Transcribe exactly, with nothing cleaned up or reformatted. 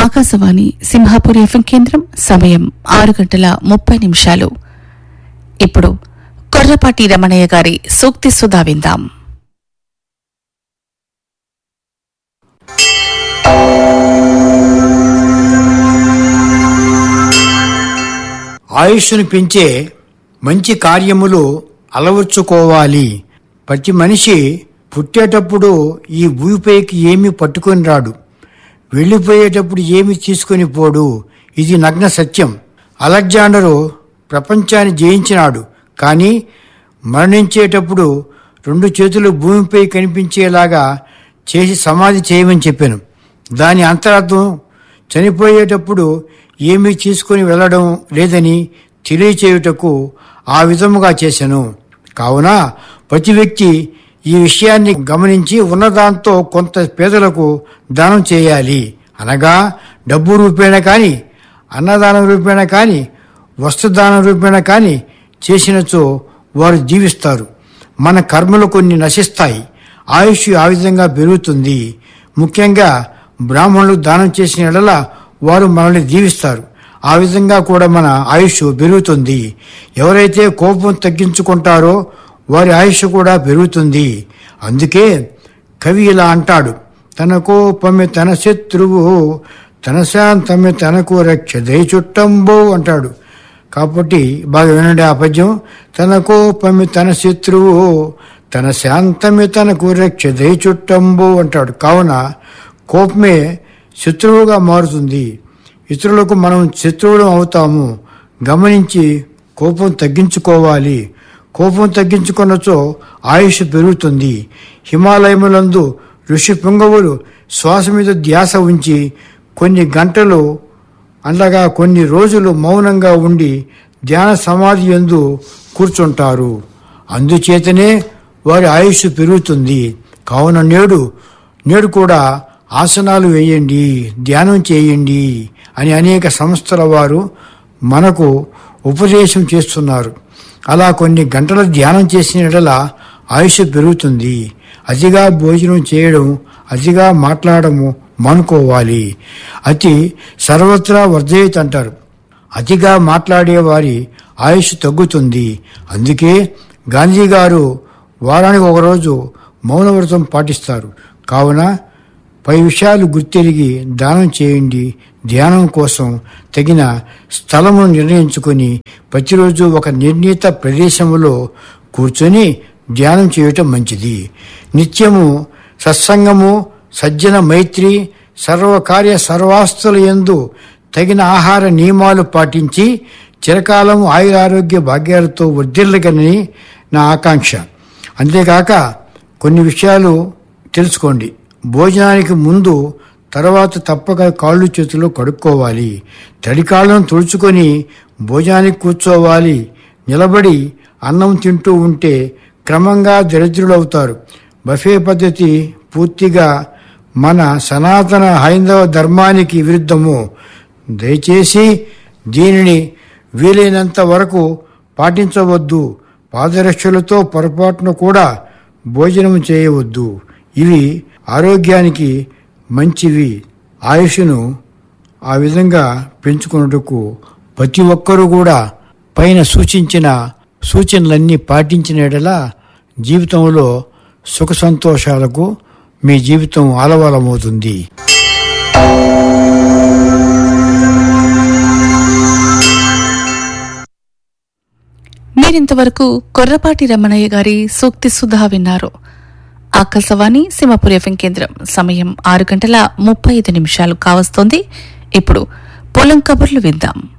Akashvani Simhapur FM కేంద్రం. సమయం ఆరు గంటల ముప్పై నిమిషాలు. ఇప్పుడు కొర్రపాటి రమణయ్య గారి సూక్తి సుధా విందాం. ఆయుష్ను పెంచే మంచి కార్యములు అలవర్చుకోవాలి. ప్రతి మనిషి పుట్టేటప్పుడు ఈ భూమిపైకి ఏమీ పట్టుకొని రాడు, వెళ్ళిపోయేటప్పుడు ఏమి తీసుకొని పోడు. ఇది నగ్న సత్యం. అలెగ్జాండరు ప్రపంచాన్ని జయించినాడు, కానీ మరణించేటప్పుడు రెండు చేతులు భూమిపై కనిపించేలాగా చేసి సమాధి చేయమని చెప్పాను. దాని అంతరార్థం చనిపోయేటప్పుడు ఏమీ తీసుకొని వెళ్ళడం లేదని తెలియచేయుటకు ఆ విధముగా చేశాను. కావున ప్రతి వ్యక్తి ఈ విషయాన్ని గమనించి ఉన్నదాంతో కొంత పేదలకు దానం చేయాలి. అనగా డబ్బు రూపేణ కానీ, అన్నదానం రూపేణ కానీ, వస్తుదానం రూపేణ కానీ చేసినచో వారు జీవిస్తారు. మన కర్మలు కొన్ని నశిస్తాయి, ఆయుష్ ఆ విధంగా పెరుగుతుంది. ముఖ్యంగా బ్రాహ్మణులు దానం చేసిన యెడల వారు మనల్ని దీవిస్తారు. ఆ విధంగా కూడా మన ఆయుష్ పెరుగుతుంది. ఎవరైతే కోపం తగ్గించుకుంటారో వారి ఆయుష్ కూడా పెరుగుతుంది. అందుకే కవి ఇలా అంటాడు: తన కోపమే తన శత్రువు, తన శాంతమే తనకు రక్ష దయచుట్టంబో అంటాడు. కాబట్టి బాగా వినండి ఆ పద్యం. తన కోపమే తన శత్రువు, తన శాంతమే తనకు రక్ష దయచుట్టంబో అంటాడు. కావున కోపమే శత్రువుగా మారుతుంది. ఇతరులకు మనం శత్రువులం అవుతాము. గమనించి కోపం తగ్గించుకోవాలి. కోపం తగ్గించుకున్నచో ఆయుష్ పెరుగుతుంది. హిమాలయములందు ఋషి పుంగవులు శ్వాస మీద ధ్యాస ఉంచి కొన్ని గంటలు అనగా కొన్ని రోజులు మౌనంగా ఉండి ధ్యాన సమాధి యందు కూర్చుంటారు. అందుచేతనే వారి ఆయుష్ పెరుగుతుంది. కావున నేడు నేడు కూడా ఆసనాలు వేయండి, ధ్యానం చేయండి అని అనేక సంస్థల వారు మనకు ఉపదేశం చేస్తున్నారు. అలా కొన్ని గంటల ధ్యానం చేసిన యెడల ఆయుష్ పెరుగుతుంది. అతిగా భోజనం చేయడం, అతిగా మాట్లాడము మానుకోవాలి. అతి సర్వత్రా వర్ధయేత్ అంటారు. అతిగా మాట్లాడే వారి ఆయుష్ తగ్గుతుంది. అందుకే గాంధీ గారు వారానికి ఒకరోజు మౌనవ్రతం పాటిస్తారు. కావున పై విషయాలు గుర్తెరిగి దానం చేయండి. ధ్యానం కోసం తగిన స్థలమును నిర్ణయించుకొని ప్రతిరోజు ఒక నిర్ణీత ప్రదేశములో కూర్చొని ధ్యానం చేయటం మంచిది. నిత్యము సత్సంగము, సజ్జన మైత్రి, సర్వకార్య సర్వాస్తుల యందు తగిన ఆహార నియమాలు పాటించి చిరకాలము ఆయురారోగ్య భాగ్యాలతో వర్ధిల్లగలని నా ఆకాంక్ష. అంతేకాక కొన్ని విషయాలు తెలుసుకోండి. భోజనానికి ముందు తర్వాత తప్పక కాళ్ళు చేతులు కడుక్కోవాలి. తడికాళ్ళను తుడుచుకొని భోజనానికి కూర్చోవాలి. నిలబడి అన్నం తింటూ ఉంటే క్రమంగా దరిద్రులవుతారు. బఫే పద్ధతి పూర్తిగా మన సనాతన హైందవ ధర్మానికి విరుద్ధము. దయచేసి దీనిని వీలైనంత వరకు పాటించవద్దు. పాదరక్షలతో పొరపాటును కూడా భోజనం చేయవద్దు. ఇవి ఆరోగ్యానికి మంచివి. ఆయుష్ను ఆ విధంగా పెంచుకున్నట్టుకు ప్రతి ఒక్కరూ కూడా పైన సూచించిన సూచనలన్నీ పాటించిన యెడల జీవితంలో సుఖ సంతోషాలకు మీ జీవితం ఆలవాలమవుతుంది. మీరింతవరకు కొర్రపాటి రమణయ్య గారి సూక్తి సుధా విన్నారు. ఆకాశవాణి సింహాపూర్ ఎఫ్ఎం కేంద్రం. సమయం ఆరు గంటల ముప్పై ఐదు నిమిషాలు కావస్తోంది. ఇప్పుడు పొలం కబుర్లు విందాం.